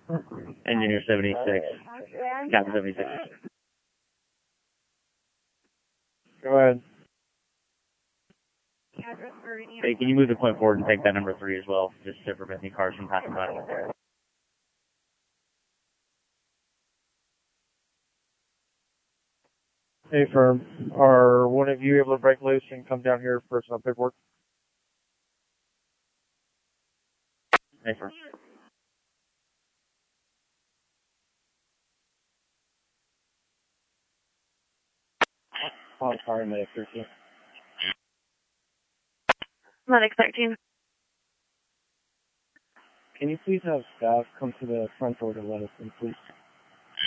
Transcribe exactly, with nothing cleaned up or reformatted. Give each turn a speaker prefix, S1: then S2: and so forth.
S1: Engineer seventy-six. Captain seventy-six.
S2: Go ahead.
S1: Hey, can you move the point forward and take that number three as well, just to prevent any cars from passing by?
S2: Hey, firm. Are one of you able to break loose and come down here for some paperwork?
S1: Hey, firm.
S2: Oh, sorry, medic thirteen.
S3: Medic thirteen.
S2: Can you please have staff come to the front door to let us in, please?